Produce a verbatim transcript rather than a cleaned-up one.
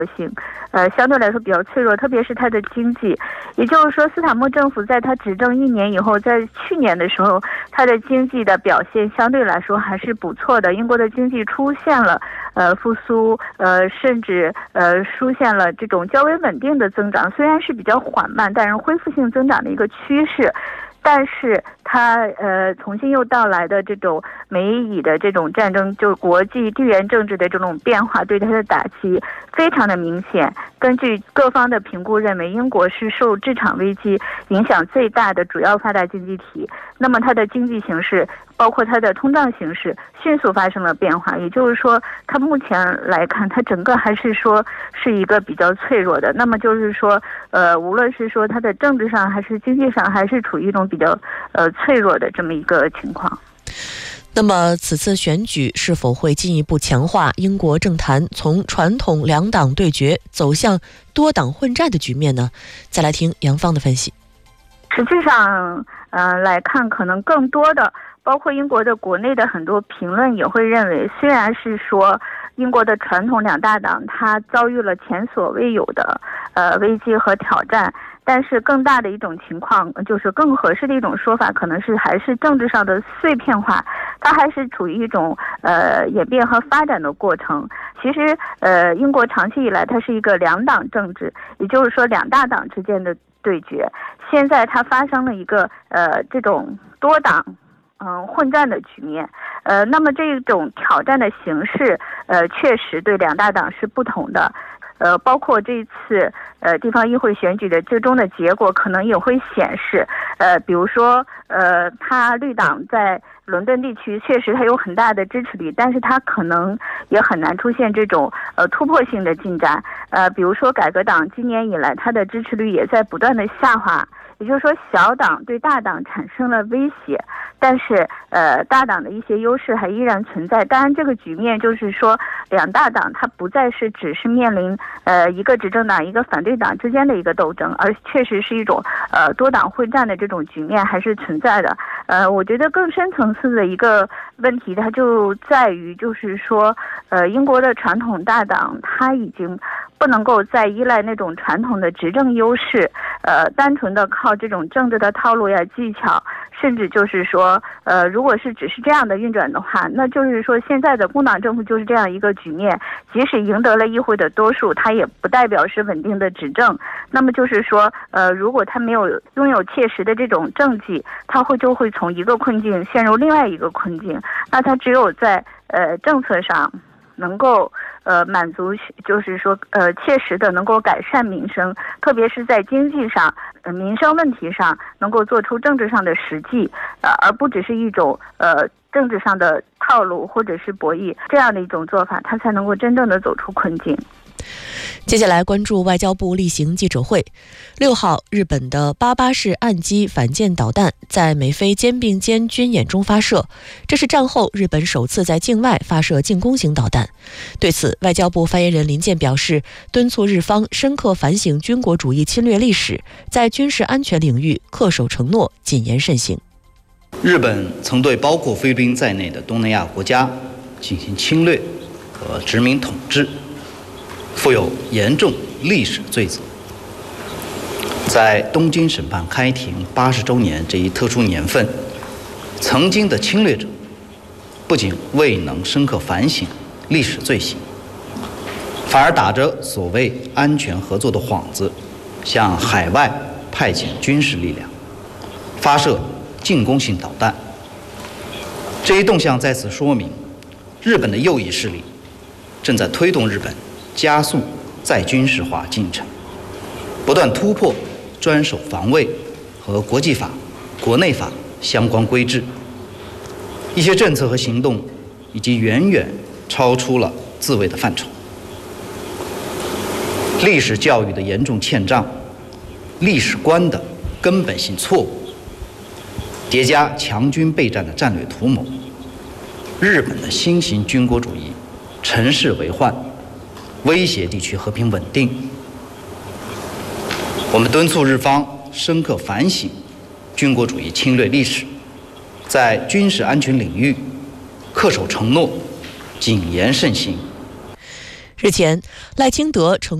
性，呃，相对来说比较脆弱，特别是它的经济。也就是说，斯坦默政府在他执政一年以后，在去年的时候，它的经济的表现相对来说还是不错的。英国的经济出现了呃复苏，呃，甚至呃出现了这种较为稳定的增长，虽然是比较缓慢，但是恢复性增长的一个趋势。但是它呃重新又到来的这种美以的这种战争，就是国际地缘政治的这种变化，对它的打击非常的明显。根据各方的评估认为，英国是受这场危机影响最大的主要发达经济体。那么它的经济形势，包括它的通胀形势，迅速发生了变化。也就是说，它目前来看，它整个还是说是一个比较脆弱的。那么就是说，呃，无论是说它的政治上还是经济上，还是处于一种比较呃脆弱的这么一个情况。 那么此次选举是否会进一步强化英国政坛从传统两党对决走向多党混战的局面呢？再来听杨芳的分析。 实际上呃来看，可能更多的包括英国的国内的很多评论也会认为，虽然是说英国的传统两大党它遭遇了前所未有的呃危机和挑战，但是更大的一种情况，就是更合适的一种说法，可能是还是政治上的碎片化，它还是处于一种呃演变和发展的过程。其实呃英国长期以来它是一个两党政治，也就是说两大党之间的对决，现在它发生了一个呃这种多党嗯混战的局面。呃那么这种挑战的形式呃确实对两大党是不同的。呃，包括这一次呃地方议会选举的最终的结果，可能也会显示，呃，比如说，呃，他绿党在伦敦地区确实它有很大的支持率，但是它可能也很难出现这种呃突破性的进展。呃，比如说改革党今年以来它的支持率也在不断的下滑，也就是说小党对大党产生了威胁，但是呃大党的一些优势还依然存在。当然，这个局面就是说两大党它不再是只是面临呃一个执政党一个反对党之间的一个斗争，而确实是一种呃多党混战的这种局面还是存在的。呃，我觉得更深层次的一个问题，它就在于就是说，呃，英国的传统大党它已经不能够再依赖那种传统的执政优势，呃，单纯的靠这种政治的套路呀、技巧，甚至就是说，呃，如果是只是这样的运转的话，那就是说现在的工党政府就是这样一个局面，即使赢得了议会的多数，它也不代表是稳定的执政。那么就是说，呃，如果它没有拥有切实的这种政绩，它会就会从一个困境陷入另外一个困境。那它只有在呃政策上能够呃满足，就是说呃切实的能够改善民生，特别是在经济上、呃、民生问题上能够做出政治上的实际，呃而不只是一种呃政治上的套路或者是博弈，这样的一种做法，它才能够真正的走出困境。 接下来关注外交部例行记者会。六号，日本的八八式岸基反舰导弹在美菲肩并肩军演中发射，这是战后日本首次在境外发射进攻型导弹。对此，外交部发言人林健表示，敦促日方深刻反省军国主义侵略历史，在军事安全领域恪守承诺，谨言慎行。 日本曾对包括菲律宾在内的东南亚国家进行侵略和殖民统治，负有严重历史罪责。在东京审判开庭八十周年这一特殊年份，曾经的侵略者不仅未能深刻反省历史罪行，反而打着所谓安全合作的幌子，向海外派遣军事力量，发射进攻性导弹。这一动向在此说明，日本的右翼势力正在推动日本加速再军事化进程，不断突破专守防卫和国际法、国内法相关规制，一些政策和行动已经远远超出了自卫的范畴。历史教育的严重欠账，历史观的根本性错误，叠加强军备战的战略图谋，日本的新型军国主义乘势为患，威胁地区和平稳定。我们敦促日方深刻反省军国主义侵略历史，在军事安全领域恪守承诺，谨言慎行。 日前，赖清德成